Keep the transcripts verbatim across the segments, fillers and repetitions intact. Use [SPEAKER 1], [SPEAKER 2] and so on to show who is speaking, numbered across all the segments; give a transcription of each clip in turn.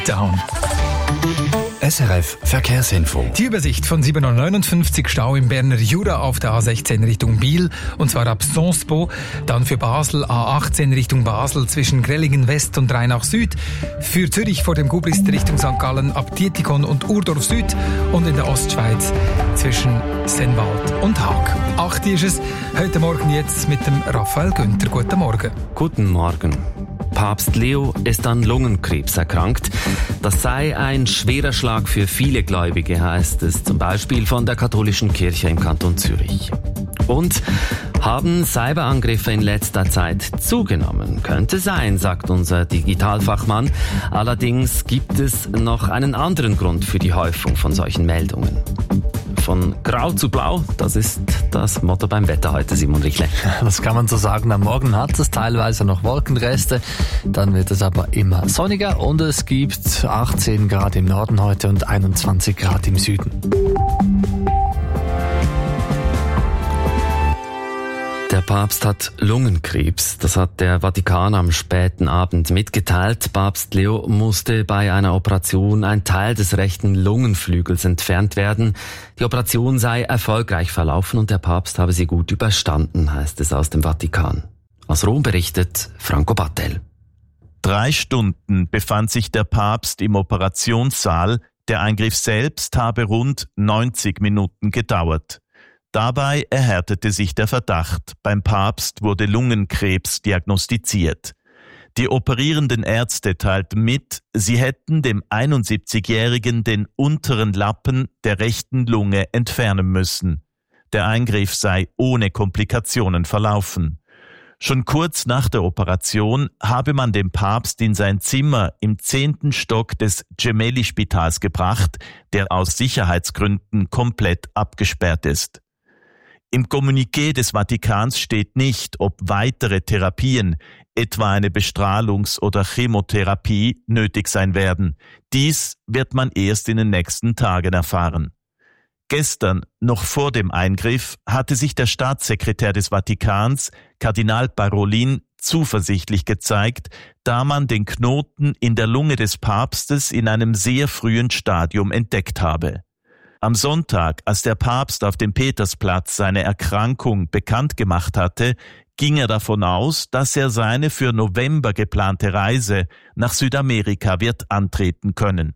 [SPEAKER 1] Down.
[SPEAKER 2] S R F Verkehrsinfo.
[SPEAKER 1] Die Übersicht von sieben Uhr neunundfünfzig Stau im Berner Jura auf der A sechzehn Richtung Biel, und zwar ab Sonsbo. Dann für Basel A achtzehn Richtung Basel zwischen Grellingen West und Rheinach Süd. Für Zürich vor dem Gubrist Richtung Sankt Gallen ab Dietikon und Urdorf Süd. Und in der Ostschweiz zwischen Sennwald und Haag. acht ist es. Heute Morgen jetzt mit dem Raphael Günther. Guten Morgen.
[SPEAKER 3] Guten Morgen. Papst Leo ist an Lungenkrebs erkrankt. Das sei ein schwerer Schlag für viele Gläubige, heißt es zum Beispiel von der katholischen Kirche im Kanton Zürich. Und haben Cyberangriffe in letzter Zeit zugenommen? Könnte sein, sagt unser Digitalfachmann. Allerdings gibt es noch einen anderen Grund für die Häufung von solchen Meldungen. Von grau zu blau, das ist das Motto beim Wetter heute, Simon Richle.
[SPEAKER 4] Das kann man so sagen. Am Morgen hat es teilweise noch Wolkenreste, dann wird es aber immer sonniger und es gibt achtzehn Grad im Norden heute und einundzwanzig Grad im Süden.
[SPEAKER 3] Der Papst hat Lungenkrebs. Das hat der Vatikan am späten Abend mitgeteilt. Papst Leo musste bei einer Operation ein Teil des rechten Lungenflügels entfernt werden. Die Operation sei erfolgreich verlaufen und der Papst habe sie gut überstanden, heißt es aus dem Vatikan. Aus Rom berichtet Franco Battel.
[SPEAKER 5] Drei Stunden befand sich der Papst im Operationssaal. Der Eingriff selbst habe rund neunzig Minuten gedauert. Dabei erhärtete sich der Verdacht. Beim Papst wurde Lungenkrebs diagnostiziert. Die operierenden Ärzte teilten mit, sie hätten dem einundsiebzigjährigen den unteren Lappen der rechten Lunge entfernen müssen. Der Eingriff sei ohne Komplikationen verlaufen. Schon kurz nach der Operation habe man den Papst in sein Zimmer im zehnten Stock des Gemelli-Spitals gebracht, der aus Sicherheitsgründen komplett abgesperrt ist. Im Kommuniqué des Vatikans steht nicht, ob weitere Therapien, etwa eine Bestrahlungs- oder Chemotherapie, nötig sein werden. Dies wird man erst in den nächsten Tagen erfahren. Gestern, noch vor dem Eingriff, hatte sich der Staatssekretär des Vatikans, Kardinal Parolin, zuversichtlich gezeigt, da man den Knoten in der Lunge des Papstes in einem sehr frühen Stadium entdeckt habe. Am Sonntag, als der Papst auf dem Petersplatz seine Erkrankung bekannt gemacht hatte, ging er davon aus, dass er seine für November geplante Reise nach Südamerika wird antreten können.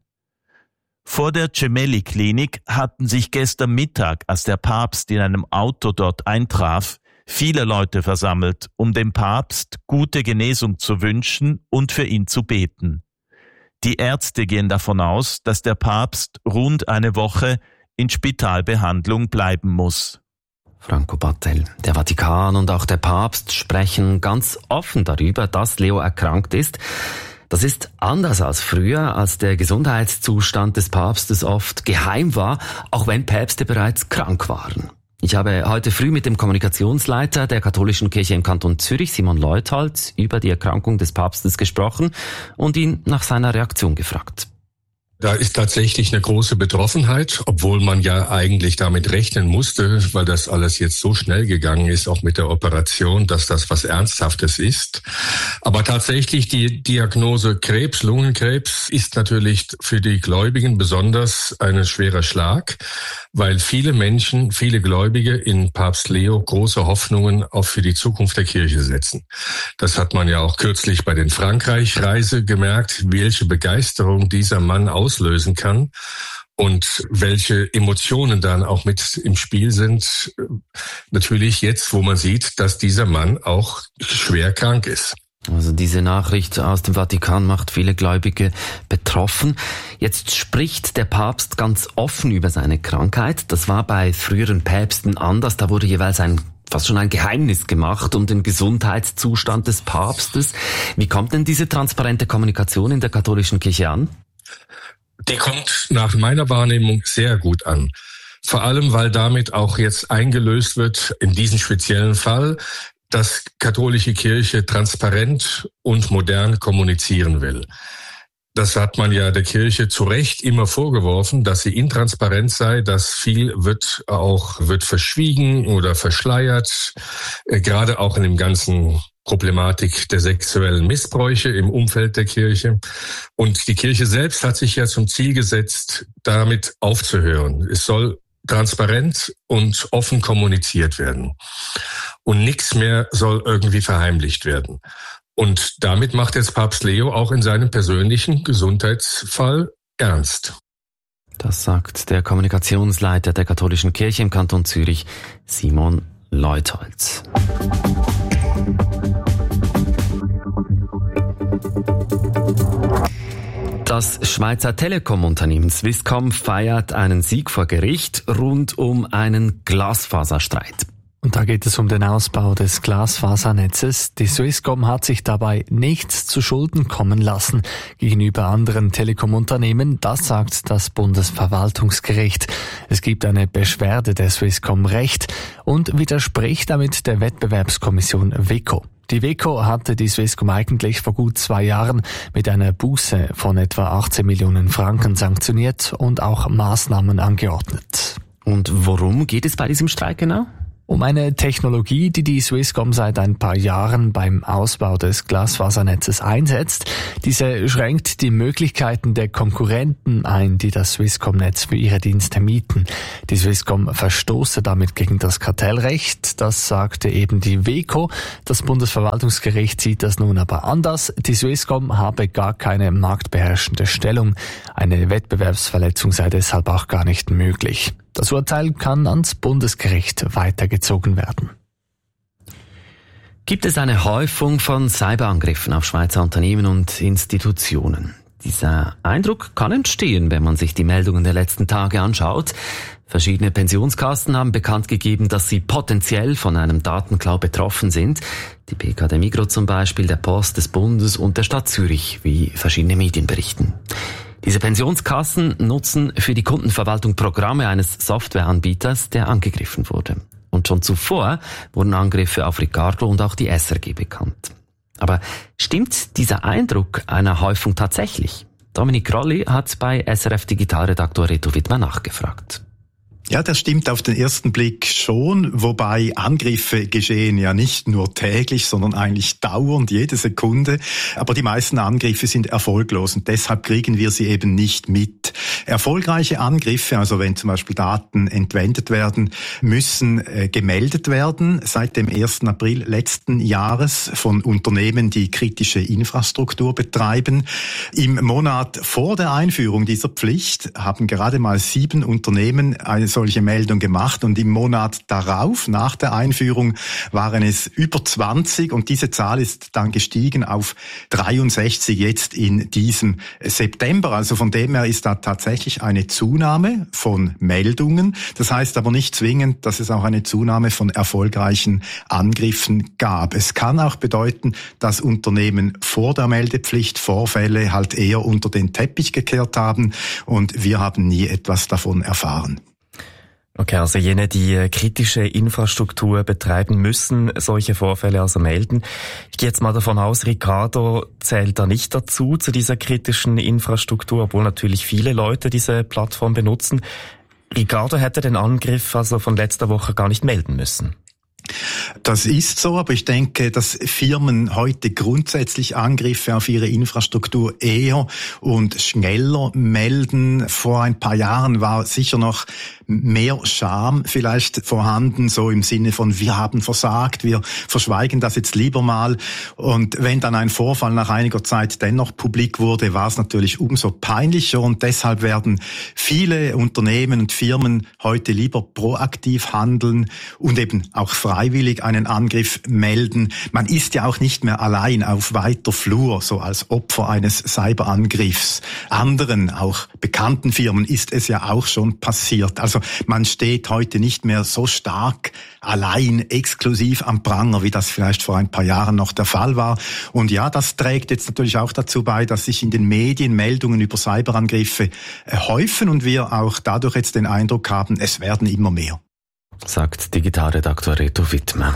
[SPEAKER 5] Vor der Gemelli-Klinik hatten sich gestern Mittag, als der Papst in einem Auto dort eintraf, viele Leute versammelt, um dem Papst gute Genesung zu wünschen und für ihn zu beten. Die Ärzte gehen davon aus, dass der Papst rund eine Woche in Spitalbehandlung bleiben muss.
[SPEAKER 3] Franco Battel. Der Vatikan und auch der Papst sprechen ganz offen darüber, dass Leo erkrankt ist. Das ist anders als früher, als der Gesundheitszustand des Papstes oft geheim war, auch wenn Päpste bereits krank waren. Ich habe heute früh mit dem Kommunikationsleiter der katholischen Kirche im Kanton Zürich, Simon Leuthold, über die Erkrankung des Papstes gesprochen und ihn nach seiner Reaktion gefragt.
[SPEAKER 6] Da ist tatsächlich eine große Betroffenheit, obwohl man ja eigentlich damit rechnen musste, weil das alles jetzt so schnell gegangen ist, auch mit der Operation, dass das was Ernsthaftes ist. Aber tatsächlich die Diagnose Krebs, Lungenkrebs, ist natürlich für die Gläubigen besonders ein schwerer Schlag, weil viele Menschen, viele Gläubige in Papst Leo große Hoffnungen auch für die Zukunft der Kirche setzen. Das hat man ja auch kürzlich bei den Frankreich-Reise gemerkt, welche Begeisterung dieser Mann auslösen kann und welche Emotionen dann auch mit im Spiel sind. Natürlich jetzt, wo man sieht, dass dieser Mann auch schwer krank ist.
[SPEAKER 3] Also diese Nachricht aus dem Vatikan macht viele Gläubige betroffen. Jetzt spricht der Papst ganz offen über seine Krankheit. Das war bei früheren Päpsten anders. Da wurde jeweils ein fast schon ein Geheimnis gemacht um den Gesundheitszustand des Papstes. Wie kommt denn diese transparente Kommunikation in der katholischen Kirche an?
[SPEAKER 6] Die kommt nach meiner Wahrnehmung sehr gut an. Vor allem, weil damit auch jetzt eingelöst wird, in diesem speziellen Fall, dass katholische Kirche transparent und modern kommunizieren will. Das hat man ja der Kirche zu Recht immer vorgeworfen, dass sie intransparent sei, dass viel wird auch wird verschwiegen oder verschleiert, äh, gerade auch in dem ganzen Problematik der sexuellen Missbräuche im Umfeld der Kirche. Und die Kirche selbst hat sich ja zum Ziel gesetzt, damit aufzuhören. Es soll transparent und offen kommuniziert werden. Und nichts mehr soll irgendwie verheimlicht werden. Und damit macht jetzt Papst Leo auch in seinem persönlichen Gesundheitsfall ernst.
[SPEAKER 3] Das sagt der Kommunikationsleiter der katholischen Kirche im Kanton Zürich, Simon Leutholz. Das Schweizer Telekom-Unternehmen Swisscom feiert einen Sieg vor Gericht rund um einen Glasfaserstreit.
[SPEAKER 4] Und da geht es um den Ausbau des Glasfasernetzes. Die Swisscom hat sich dabei nichts zu Schulden kommen lassen gegenüber anderen Telekom-Unternehmen. Das sagt das Bundesverwaltungsgericht. Es gibt eine Beschwerde der Swisscom Recht und widerspricht damit der Wettbewerbskommission W E C O. Die W E C O hatte die Swisscom eigentlich vor gut zwei Jahren mit einer Buße von etwa achtzehn Millionen Franken sanktioniert und auch Maßnahmen angeordnet.
[SPEAKER 3] Und worum geht es bei diesem Streit genau?
[SPEAKER 4] Um eine Technologie, die die Swisscom seit ein paar Jahren beim Ausbau des Glasfasernetzes einsetzt. Diese schränkt die Möglichkeiten der Konkurrenten ein, die das Swisscom-Netz für ihre Dienste mieten. Die Swisscom verstoße damit gegen das Kartellrecht. Das sagte eben die W E C O. Das Bundesverwaltungsgericht sieht das nun aber anders. Die Swisscom habe gar keine marktbeherrschende Stellung. Eine Wettbewerbsverletzung sei deshalb auch gar nicht möglich. Das Urteil kann ans Bundesgericht weitergezogen werden.
[SPEAKER 3] Gibt es eine Häufung von Cyberangriffen auf Schweizer Unternehmen und Institutionen? Dieser Eindruck kann entstehen, wenn man sich die Meldungen der letzten Tage anschaut. Verschiedene Pensionskassen haben bekannt gegeben, dass sie potenziell von einem Datenklau betroffen sind. Die P K der Migros zum Beispiel, der Post des Bundes und der Stadt Zürich, wie verschiedene Medien berichten. Diese Pensionskassen nutzen für die Kundenverwaltung Programme eines Softwareanbieters, der angegriffen wurde. Und schon zuvor wurden Angriffe auf Ricardo und auch die S R G bekannt. Aber stimmt dieser Eindruck einer Häufung tatsächlich? Dominik Rolli hat bei S R F Digitalredaktor Reto Wittmer nachgefragt.
[SPEAKER 7] Ja, das stimmt auf den ersten Blick schon, wobei Angriffe geschehen ja nicht nur täglich, sondern eigentlich dauernd, jede Sekunde. Aber die meisten Angriffe sind erfolglos und deshalb kriegen wir sie eben nicht mit. Erfolgreiche Angriffe, also wenn zum Beispiel Daten entwendet werden, müssen äh, gemeldet werden seit dem ersten April letzten Jahres von Unternehmen, die kritische Infrastruktur betreiben. Im Monat vor der Einführung dieser Pflicht haben gerade mal sieben Unternehmen eine solche Meldung gemacht und im Monat darauf, nach der Einführung, waren es über zwanzig und diese Zahl ist dann gestiegen auf dreiundsechzig jetzt in diesem September. Also von dem her ist da tatsächlich eine Zunahme von Meldungen. Das heißt aber nicht zwingend, dass es auch eine Zunahme von erfolgreichen Angriffen gab. Es kann auch bedeuten, dass Unternehmen vor der Meldepflicht Vorfälle halt eher unter den Teppich gekehrt haben und wir haben nie etwas davon erfahren.
[SPEAKER 8] Okay, also jene, die kritische Infrastruktur betreiben, müssen solche Vorfälle also melden. Ich gehe jetzt mal davon aus, Ricardo zählt da nicht dazu, zu dieser kritischen Infrastruktur, obwohl natürlich viele Leute diese Plattform benutzen. Ricardo hätte den Angriff also von letzter Woche gar nicht melden müssen.
[SPEAKER 7] Das ist so, aber ich denke, dass Firmen heute grundsätzlich Angriffe auf ihre Infrastruktur eher und schneller melden. Vor ein paar Jahren war sicher noch mehr Scham vielleicht vorhanden, so im Sinne von, wir haben versagt, wir verschweigen das jetzt lieber mal. Und wenn dann ein Vorfall nach einiger Zeit dennoch publik wurde, war es natürlich umso peinlicher und deshalb werden viele Unternehmen und Firmen heute lieber proaktiv handeln und eben auch freiwillig einen Angriff melden. Man ist ja auch nicht mehr allein auf weiter Flur, so als Opfer eines Cyberangriffs. Anderen, auch bekannten Firmen, ist es ja auch schon passiert. Also man steht heute nicht mehr so stark allein, exklusiv am Pranger, wie das vielleicht vor ein paar Jahren noch der Fall war. Und ja, das trägt jetzt natürlich auch dazu bei, dass sich in den Medien Meldungen über Cyberangriffe häufen und wir auch dadurch jetzt den Eindruck haben, es werden immer mehr.
[SPEAKER 3] Sagt Digitalredaktor Reto Wittmer.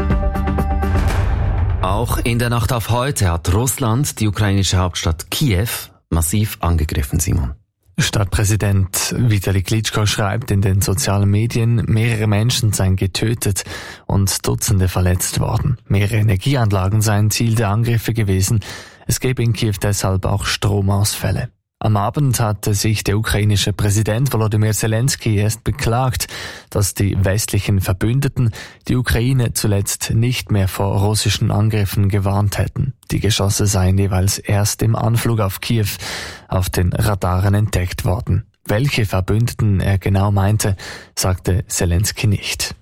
[SPEAKER 3] Auch in der Nacht auf heute hat Russland die ukrainische Hauptstadt Kiew massiv angegriffen, Simon.
[SPEAKER 4] Stadtpräsident Vitali Klitschko schreibt in den sozialen Medien, mehrere Menschen seien getötet und Dutzende verletzt worden. Mehrere Energieanlagen seien Ziel der Angriffe gewesen. Es gebe in Kiew deshalb auch Stromausfälle. Am Abend hatte sich der ukrainische Präsident Volodymyr Zelensky erst beklagt, dass die westlichen Verbündeten die Ukraine zuletzt nicht mehr vor russischen Angriffen gewarnt hätten. Die Geschosse seien jeweils erst im Anflug auf Kiew auf den Radaren entdeckt worden. Welche Verbündeten er genau meinte, sagte Zelensky nicht.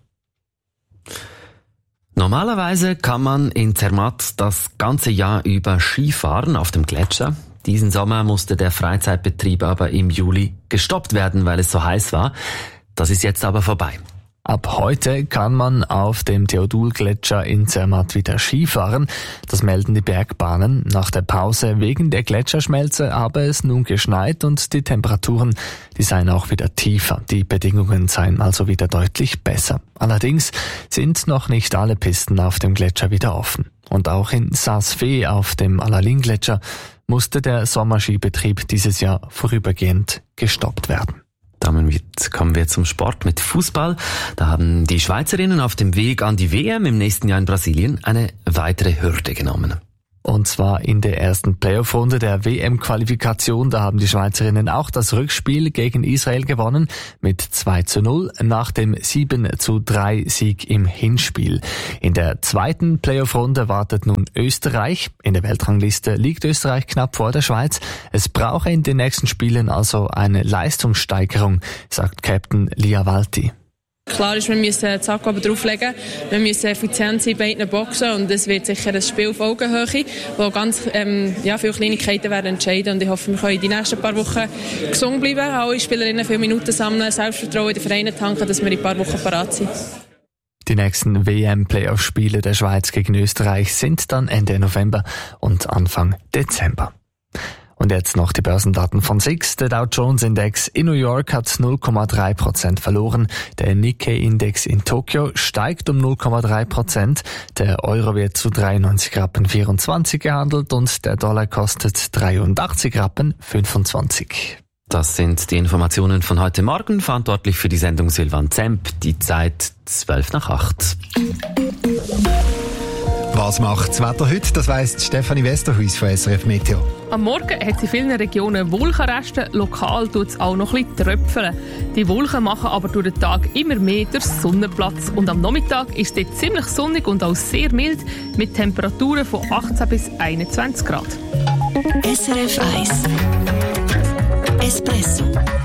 [SPEAKER 3] Normalerweise kann man in Zermatt das ganze Jahr über Skifahren auf dem Gletscher. Diesen Sommer musste der Freizeitbetrieb aber im Juli gestoppt werden, weil es so heiß war. Das ist jetzt aber vorbei.
[SPEAKER 4] Ab heute kann man auf dem Theodul-Gletscher in Zermatt wieder Skifahren. Das melden die Bergbahnen. Nach der Pause wegen der Gletscherschmelze habe es nun geschneit und die Temperaturen, die seien auch wieder tiefer. Die Bedingungen seien also wieder deutlich besser. Allerdings sind noch nicht alle Pisten auf dem Gletscher wieder offen. Und auch in Saas-Fee auf dem Alaline-Gletscher musste der Sommerskibetrieb dieses Jahr vorübergehend gestoppt werden.
[SPEAKER 3] Damit kommen wir zum Sport mit Fußball. Da haben die Schweizerinnen auf dem Weg an die W M im nächsten Jahr in Brasilien eine weitere Hürde genommen.
[SPEAKER 4] Und zwar in der ersten Playoff-Runde der W M-Qualifikation. Da haben die Schweizerinnen auch das Rückspiel gegen Israel gewonnen mit zwei zu null nach dem sieben zu drei Sieg im Hinspiel. In der zweiten Playoff-Runde wartet nun Österreich. In der Weltrangliste liegt Österreich knapp vor der Schweiz. Es brauche in den nächsten Spielen also eine Leistungssteigerung, sagt Captain Lia Walti.
[SPEAKER 9] Klar ist, wir müssen das Akku drauflegen, wir müssen effizient sein bei beiden Boxen und es wird sicher ein Spiel auf Augenhöhe, wo ganz ähm, ja, viele Kleinigkeiten werden entscheiden und ich hoffe, wir können die nächsten paar Wochen gesund bleiben, alle Spielerinnen viele Minuten sammeln, Selbstvertrauen in den Vereinen tanken, dass wir in ein paar Wochen parat sind.
[SPEAKER 4] Die nächsten W M-Playoff-Spiele der Schweiz gegen Österreich sind dann Ende November und Anfang Dezember. Und jetzt noch die Börsendaten von S I X. Der Dow Jones Index in New York hat null Komma drei Prozent verloren. Der Nikkei-Index in Tokio steigt um null Komma drei Prozent. Der Euro wird zu dreiundneunzig Rappen vierundzwanzig gehandelt und der Dollar kostet dreiundachtzig Rappen fünfundzwanzig.
[SPEAKER 3] Das sind die Informationen von heute Morgen. Verantwortlich für die Sendung Silvan Zemp. Die Zeit zwölf nach acht.
[SPEAKER 10] Was macht das Wetter heute? Das weiss Stefanie Westerhuis von S R F Meteo.
[SPEAKER 11] Am Morgen hat es in vielen Regionen Wolkenreste, lokal tut es auch noch ein bisschen tröpfeln. Die Wolken machen aber durch den Tag immer mehr den Sonnenplatz. Und am Nachmittag ist es ziemlich sonnig und auch sehr mild, mit Temperaturen von achtzehn bis einundzwanzig Grad.
[SPEAKER 12] S R F eins Espresso.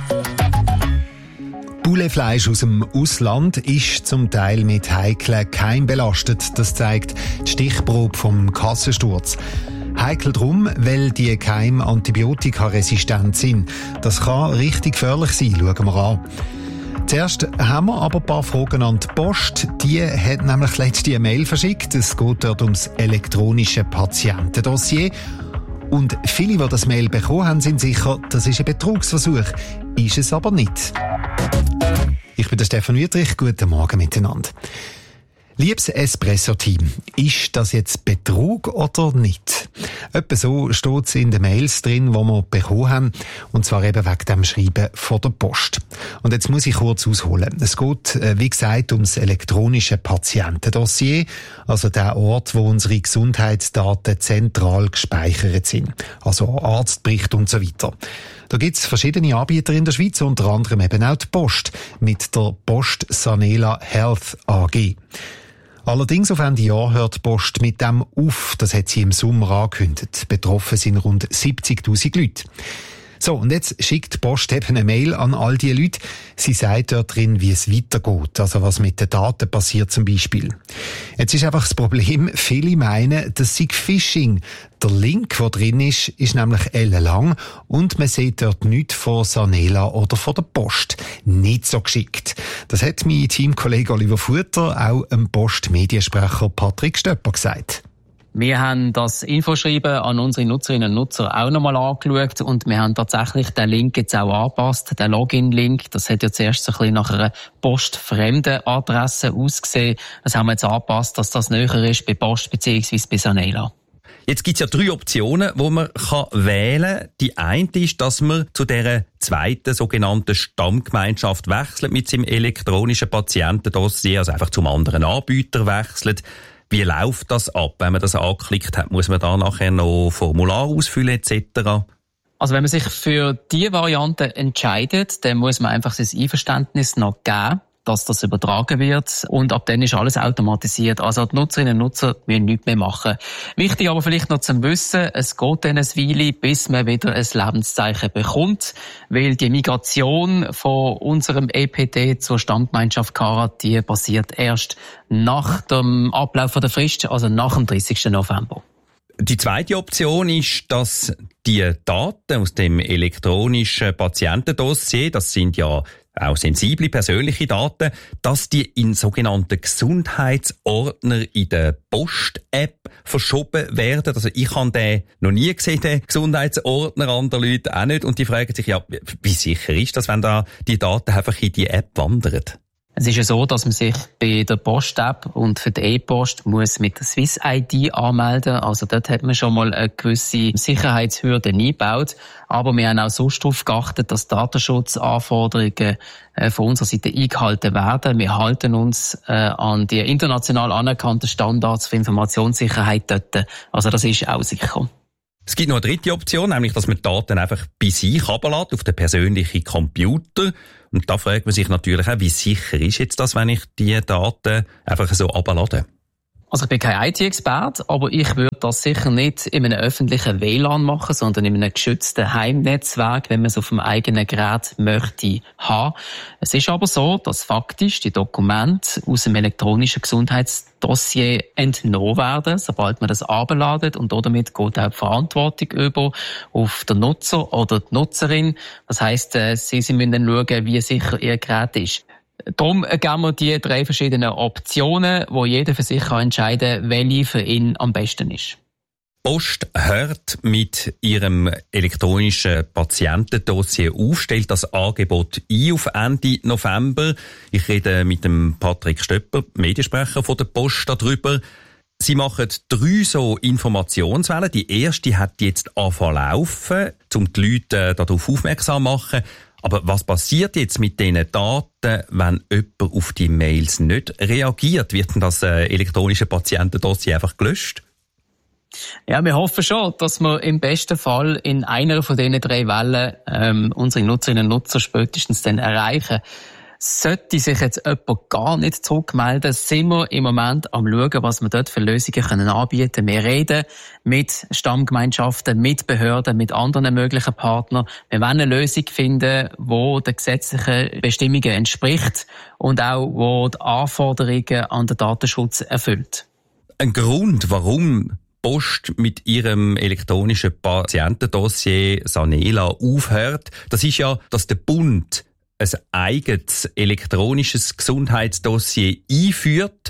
[SPEAKER 10] Pouletfleisch aus dem Ausland ist zum Teil mit heiklen Keimen belastet. Das zeigt die Stichprobe vom Kassensturz. Heikel drum, weil die Keime antibiotikaresistent sind. Das kann richtig gefährlich sein, schauen wir an. Zuerst haben wir aber ein paar Fragen an die Post. Die hat nämlich letzte eine Mail verschickt. Es geht dort ums elektronische Patientendossier. Und viele, die das Mail bekommen haben, sind sicher, das ist ein Betrugsversuch. Ist es aber nicht. Ich bin der Stefan Wüthrich. Guten Morgen miteinander. Liebes Espresso-Team, ist das jetzt Betrug oder nicht? Etwa so steht es in den Mails drin, die wir bekommen haben, und zwar eben wegen dem Schreiben von der Post. Und jetzt muss ich kurz ausholen. Es geht, wie gesagt, ums elektronische Patientendossier, also der Ort, wo unsere Gesundheitsdaten zentral gespeichert sind, also Arztbericht und so weiter. Da gibt's verschiedene Anbieter in der Schweiz, unter anderem eben auch die Post, mit der Post Sanela Health A G. Allerdings auf Ende Jahr hört die Post mit dem auf. Das hat sie im Sommer angekündigt. Betroffen sind rund siebzigtausend Leute. So, und jetzt schickt die Post eben eine Mail an all die Leute. Sie sagt dort drin, wie es weitergeht, also was mit den Daten passiert zum Beispiel. Jetzt ist einfach das Problem, viele meinen, das sei Phishing. Der Link, der drin ist, ist nämlich ellenlang und man sieht dort nichts von Sanela oder von der Post. Nicht so geschickt. Das hat mein Teamkollege Oliver Futter auch dem Post-Mediensprecher Patrick Stöpper gesagt.
[SPEAKER 13] Wir haben das Infoschreiben an unsere Nutzerinnen und Nutzer auch nochmal angeschaut und wir haben tatsächlich den Link jetzt auch angepasst, den Login-Link. Das hat ja zuerst so ein bisschen nach einer postfremden Adresse ausgesehen. Das haben wir jetzt angepasst, dass das näher ist bei Post bzw. bei Sanela.
[SPEAKER 14] Jetzt gibt's ja drei Optionen, wo man kann wählen kann. Die eine ist, dass man zu dieser zweiten sogenannten Stammgemeinschaft wechselt mit seinem elektronischen Patientendossier, also einfach zum anderen Anbieter wechselt. Wie läuft das ab? Wenn man das angeklickt hat, muss man da nachher noch Formular ausfüllen et cetera?
[SPEAKER 13] Also wenn man sich für diese Variante entscheidet, dann muss man einfach sein Einverständnis noch geben, dass das übertragen wird, und ab dann ist alles automatisiert. Also die Nutzerinnen und Nutzer müssen nichts mehr machen. Wichtig aber vielleicht noch zum Wissen, es geht dann eine Weile, bis man wieder ein Lebenszeichen bekommt, weil die Migration von unserem E P D zur Stammgemeinschaft Carat, die passiert erst nach dem Ablauf der Frist, also nach dem dreißigsten November.
[SPEAKER 14] Die zweite Option ist, dass die Daten aus dem elektronischen Patientendossier, das sind ja auch sensible persönliche Daten, dass die in sogenannten Gesundheitsordner in der Post-App verschoben werden. Also ich habe den noch nie gesehen, den Gesundheitsordner, andere Leute auch nicht. Und die fragen sich, ja, wie sicher ist das, wenn da die Daten einfach in die App wandern?
[SPEAKER 13] Es ist ja so, dass man sich bei der Post-App und für die E-Post muss mit der Swiss I D anmelden. Also dort hat man schon mal eine gewisse Sicherheitshürde eingebaut. Aber wir haben auch sonst darauf geachtet, dass Datenschutzanforderungen von unserer Seite eingehalten werden. Wir halten uns äh, an die international anerkannten Standards für Informationssicherheit dort. Also das ist auch sicher.
[SPEAKER 14] Es gibt noch eine dritte Option, nämlich, dass man die Daten einfach bei sich herunterlässt, auf den persönlichen Computer. Und da fragt man sich natürlich auch, wie sicher ist jetzt das, wenn ich die Daten einfach so herunterlade?
[SPEAKER 13] Also ich bin kein I T-Experte, aber ich würde das sicher nicht in einem öffentlichen W L A N machen, sondern in einem geschützten Heimnetzwerk, wenn man es auf dem eigenen Gerät möchte haben. Es ist aber so, dass faktisch die Dokumente aus dem elektronischen Gesundheitsdossier entnommen werden, sobald man das herunterlädt, und damit geht auch die Verantwortung über auf den Nutzer oder die Nutzerin. Das heisst, sie, sie müssen dann schauen, wie sicher ihr Gerät ist. Darum geben wir die drei verschiedenen Optionen, wo jeder für sich entscheiden kann, welche für ihn am besten ist.
[SPEAKER 14] Post hört mit ihrem elektronischen Patientendossier auf, stellt das Angebot ein auf Ende November. Ich rede mit dem Patrick Stöpper, Mediensprecher von der Post, darüber. Sie machen drei so Informationswellen. Die erste hat jetzt angefangen zu laufen, um die Leute darauf aufmerksam zu machen. Aber was passiert jetzt mit diesen Daten, wenn jemand auf die Mails nicht reagiert? Wird denn das äh, elektronische Patientendossier einfach gelöscht?
[SPEAKER 13] Ja, wir hoffen schon, dass wir im besten Fall in einer von diesen drei Wellen ähm, unsere Nutzerinnen und Nutzer spätestens dann erreichen. Sollte sich jetzt jemand gar nicht zurückmelden, sind wir im Moment am schauen, was wir dort für Lösungen können anbieten können. Wir reden mit Stammgemeinschaften, mit Behörden, mit anderen möglichen Partnern. Wir wollen eine Lösung finden, die den gesetzlichen Bestimmungen entspricht und auch wo die Anforderungen an den Datenschutz erfüllt.
[SPEAKER 14] Ein Grund, warum Post mit ihrem elektronischen Patientendossier Sanela aufhört, das ist ja, dass der Bund ein eigenes elektronisches Gesundheitsdossier einführt.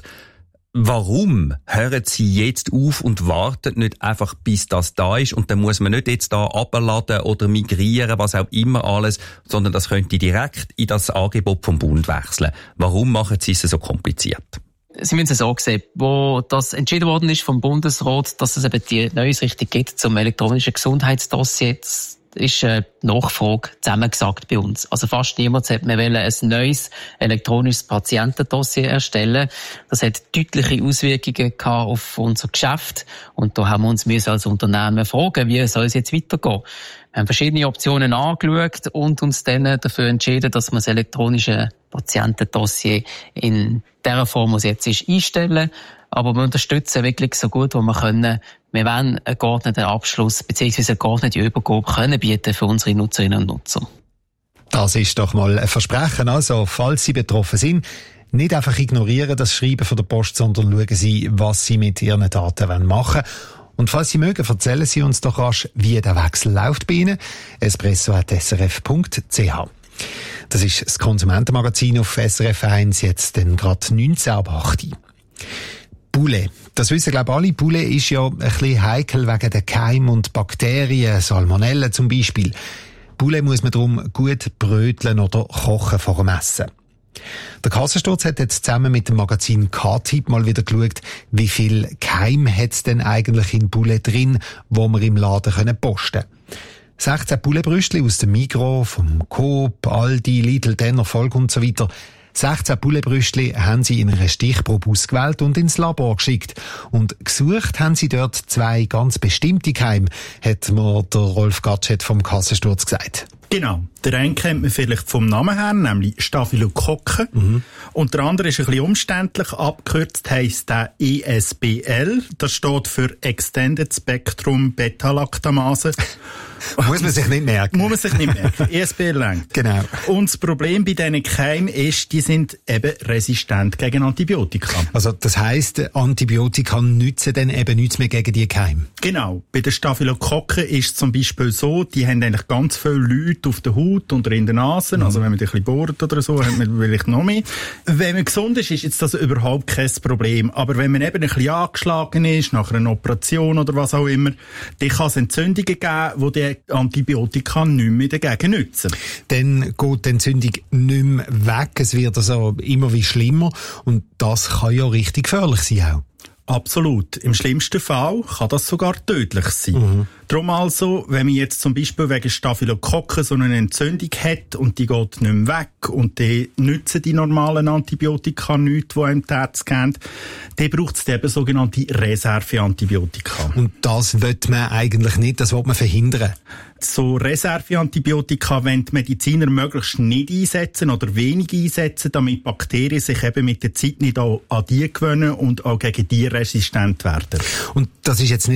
[SPEAKER 14] Warum hören Sie jetzt auf und warten nicht einfach, bis das da ist? Und dann muss man nicht jetzt da abladen oder migrieren, was auch immer alles, sondern das könnte direkt in das Angebot vom Bund wechseln. Warum machen Sie es so kompliziert?
[SPEAKER 13] Sie müssen es so sehen, wo das entschieden worden ist vom Bundesrat, dass es eben die Neuausrichtung gibt zum elektronischen Gesundheitsdossier, ist eine Nachfrage zusammengesagt bei uns. Also fast niemand hat mehr wollen ein neues elektronisches Patientendossier erstellen. Das hat deutliche Auswirkungen gehabt auf unser Geschäft. Und da haben wir uns müssen als Unternehmen fragen, wie soll es jetzt weitergehen? Wir haben verschiedene Optionen angeschaut und uns dann dafür entschieden, dass wir das elektronische Patientendossier in der Form, wie es jetzt ist, einstellen. Aber wir unterstützen wirklich so gut, wie wir können. Wir wollen einen geordneten Abschluss bzw. eine geordnete Übergabe können bieten für unsere Nutzerinnen und Nutzer.
[SPEAKER 10] Das ist doch mal ein Versprechen. Also, falls Sie betroffen sind, nicht einfach ignorieren das Schreiben von der Post, sondern schauen Sie, was Sie mit Ihren Daten machen wollen. Und falls Sie mögen, erzählen Sie uns doch rasch, wie der Wechsel läuft bei Ihnen. espresso at s r f punkt c h. Das ist das Konsumentenmagazin auf S R F eins, jetzt dann gerade neunzehn ab acht. Poulet. Das wissen, glaube ich, alle. Poulet ist ja ein bisschen heikel wegen der Keime und Bakterien, Salmonellen zum Beispiel. Poulet muss man darum gut bröteln oder kochen vor dem Essen. Der Kassensturz hat jetzt zusammen mit dem Magazin K-Tipp mal wieder geschaut, wie viel Keim hat es denn eigentlich in Bulle drin, wo wir im Laden können posten können. sechzehn Bullebrüstli aus dem Migros, vom Coop, Aldi, Lidl, Denner, Volk und so weiter. sechzehn Bullebrüstli haben sie in einer Stichprobe ausgewählt und ins Labor geschickt. Und gesucht haben sie dort zwei ganz bestimmte Keime, hat mir der Rolf Gatschet vom Kassensturz gesagt.
[SPEAKER 15] Genau. Der eine kennt man vielleicht vom Namen her, nämlich Staphylokokken. Mhm. Und der andere ist ein bisschen umständlich. Abgekürzt heisst der E S B L. Das steht für Extended Spectrum Beta-Lactamase.
[SPEAKER 10] Muss man sich nicht merken.
[SPEAKER 15] Muss man sich nicht merken. E S B L lenkt.
[SPEAKER 10] Genau.
[SPEAKER 15] Und das Problem bei diesen Keimen ist, die sind eben resistent gegen Antibiotika.
[SPEAKER 10] Also das heisst, Antibiotika nützen dann eben nichts mehr gegen die Keime?
[SPEAKER 15] Genau. Bei den Staphylokokken ist es zum Beispiel so, die haben eigentlich ganz viele Leute auf der Haut oder in der Nase. Mhm. Also wenn man die ein bisschen bohrt oder so, hat man vielleicht noch mehr. Wenn man gesund ist, ist jetzt das überhaupt kein Problem. Aber wenn man eben ein bisschen angeschlagen ist, nach einer Operation oder was auch immer, dann kann es Entzündungen geben, die die Antibiotika nicht mehr dagegen nützen.
[SPEAKER 10] Dann geht die Entzündung nicht mehr weg. Es wird also immer wie schlimmer. Und das kann ja richtig gefährlich sein auch.
[SPEAKER 15] Absolut. Im schlimmsten Fall kann das sogar tödlich sein. Mhm. Darum also, wenn man jetzt zum Beispiel wegen Staphylokokken so eine Entzündung hat und die geht nicht mehr weg und die nützen die normalen Antibiotika nichts, die einem die Ärzte geben, dann braucht es eben sogenannte Reserveantibiotika.
[SPEAKER 10] Und das will man eigentlich nicht, das will man verhindern.
[SPEAKER 15] So Reserveantibiotika wollen die Mediziner möglichst nicht einsetzen oder wenig einsetzen, damit Bakterien sich eben mit der Zeit nicht an die gewöhnen und auch gegen die resistent werden.
[SPEAKER 10] Und das ist jetzt nicht